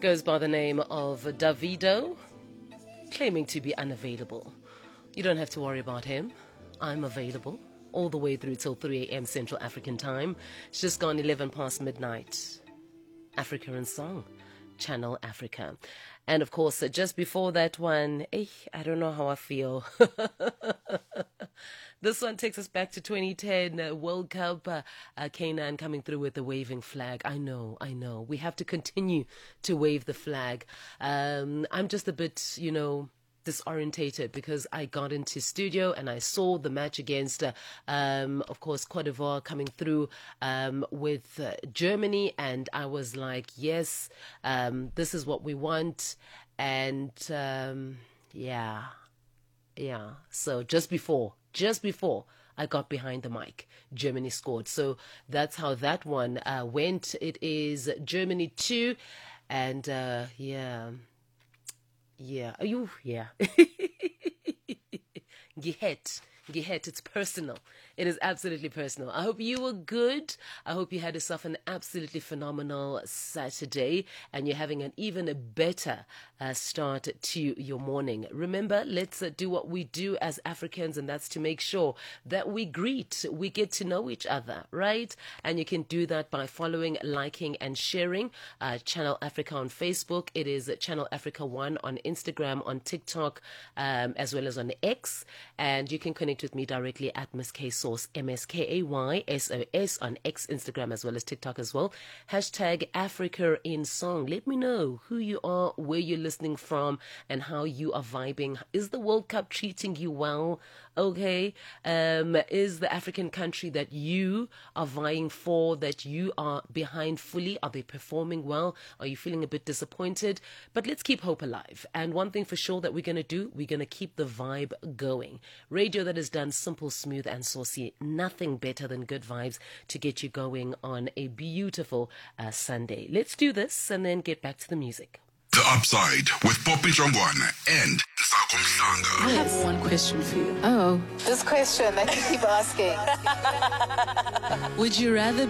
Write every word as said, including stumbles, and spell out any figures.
Goes by the name of Davido, claiming to be unavailable. You don't have to worry about him. I'm available all the way through till three a.m. Central African time. It's just gone eleven past midnight. Africa in Song, Channel Africa. And of course, just before that one, eh, I don't know how I feel. This one takes us back to twenty ten uh, World Cup. Uh, uh, Canaan coming through with the waving flag. I know, I know. We have to continue to wave the flag. Um, I'm just a bit, you know, disorientated because I got into studio and I saw the match against, uh, um, of course, Cote d'Ivoire coming through um, with uh, Germany. And I was like, yes, um, this is what we want. And um, yeah, yeah. So just before, just before I got behind the mic, Germany scored. So that's how that one uh, went. It is Germany two. And uh, yeah. Yeah, are you? Yeah. Gehet. Gehet. It's personal. It is absolutely personal. I hope you were good. I hope you had yourself an absolutely phenomenal Saturday and you're having an even better uh, start to your morning. Remember, let's uh, do what we do as Africans, and that's to make sure that we greet, we get to know each other, right? And you can do that by following, liking, and sharing uh, Channel Africa on Facebook. It is Channel Africa one on Instagram, on TikTok, um, as well as on X. And you can connect with me directly at Miss K Source, M S K A Y S O S on X, Instagram, as well as TikTok as well. Hashtag Africa in Song. Let me know who you are, where you're listening from, and how you are vibing. Is the World Cup treating you well? Okay. Um, is the African country that you are vying for, that you are behind fully, are they performing well? Are you feeling a bit disappointed? But let's keep hope alive. And one thing for sure that we're going to do, we're going to keep the vibe going. Radio that is done simple, smooth, and saucy. Nothing better than good vibes to get you going on a beautiful uh, Sunday. Let's do this and then get back to the music. The Upside with Poppy Jongwana and Nsako Mhlanga. I have one question for you. Oh. This question that you keep asking. Would you rather